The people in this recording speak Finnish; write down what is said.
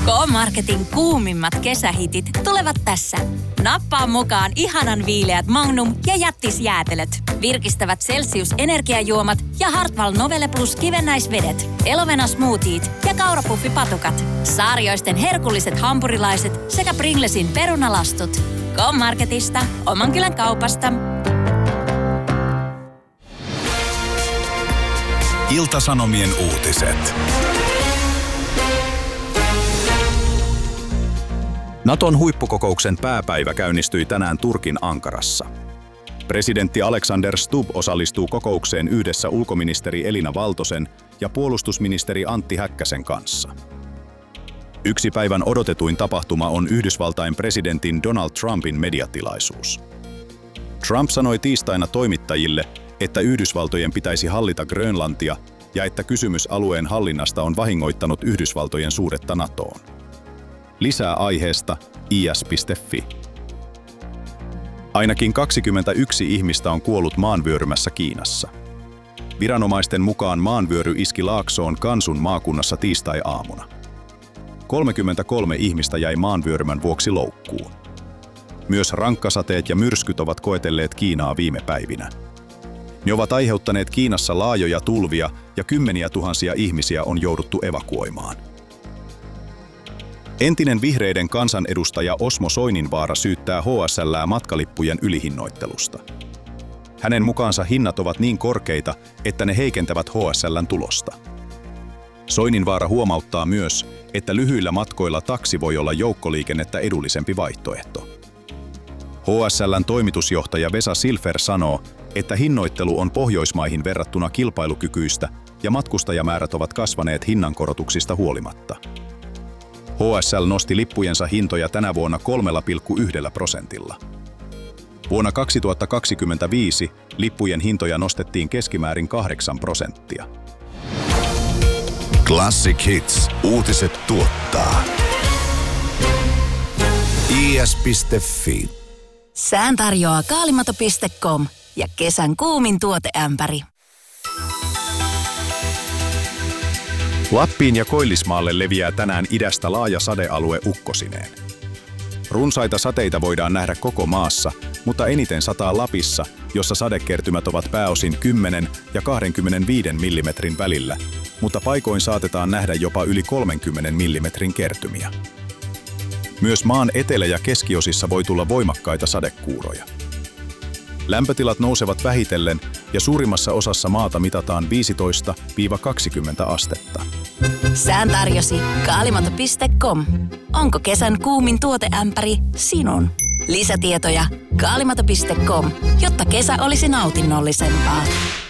K-Marketin kuumimmat kesähitit tulevat tässä. Nappaa mukaan ihanan viileät Magnum ja jättisjäätelöt, virkistävät Celsius-energiajuomat ja Hartwall Novelle Plus kivennäisvedet, Elovena Smoothiet ja kaurapuffipatukat, Saarioisten herkulliset hampurilaiset sekä Pringlesin perunalastut. K-Marketista, oman kylän kaupasta. Ilta-Sanomien uutiset. Naton huippukokouksen pääpäivä käynnistyi tänään Turkin Ankarassa. Presidentti Alexander Stubb osallistuu kokoukseen yhdessä ulkoministeri Elina Valtosen ja puolustusministeri Antti Häkkäsen kanssa. Yksi päivän odotetuin tapahtuma on Yhdysvaltain presidentin Donald Trumpin mediatilaisuus. Trump sanoi tiistaina toimittajille, että Yhdysvaltojen pitäisi hallita Grönlantia ja että kysymys alueen hallinnasta on vahingoittanut Yhdysvaltojen suhdetta NATOon. Lisää aiheesta is.fi. Ainakin 21 ihmistä on kuollut maanvyörymässä Kiinassa. Viranomaisten mukaan maanvyöry iski Laaksoon Gansun maakunnassa tiistai-aamuna. 33 ihmistä jäi maanvyörymän vuoksi loukkuun. Myös rankkasateet ja myrskyt ovat koetelleet Kiinaa viime päivinä. Ne ovat aiheuttaneet Kiinassa laajoja tulvia ja kymmeniä tuhansia ihmisiä on jouduttu evakuoimaan. Entinen vihreiden kansanedustaja Osmo Soininvaara syyttää HSL:ää matkalippujen ylihinnoittelusta. Hänen mukaansa hinnat ovat niin korkeita, että ne heikentävät HSL:n tulosta. Soininvaara huomauttaa myös, että lyhyillä matkoilla taksi voi olla joukkoliikennettä edullisempi vaihtoehto. HSL:n toimitusjohtaja Vesa Silfer sanoo, että hinnoittelu on Pohjoismaihin verrattuna kilpailukykyistä ja matkustajamäärät ovat kasvaneet hinnankorotuksista huolimatta. HSL nosti lippujensa hintoja tänä vuonna 3,1%. Vuonna 2025 lippujen hintoja nostettiin keskimäärin 8%. Classic Hits. Uutiset tuottaa. is.fi. Sään tarjoaa kaalimato.com ja kesän kuumin tuoteämpäri. Lappiin ja Koillismaalle leviää tänään idästä laaja sadealue ukkosineen. Runsaita sateita voidaan nähdä koko maassa, mutta eniten sataa Lapissa, jossa sadekertymät ovat pääosin 10 ja 25 mm välillä, mutta paikoin saatetaan nähdä jopa yli 30 mm kertymiä. Myös maan etelä- ja keskiosissa voi tulla voimakkaita sadekuuroja. Lämpötilat nousevat vähitellen ja suurimmassa osassa maata mitataan 15–20 astetta. Sään tarjosi kaalimato.com. Onko kesän kuumin tuoteämpäri sinun? Lisätietoja kaalimato.com, jotta kesä olisi nautinnollisempaa.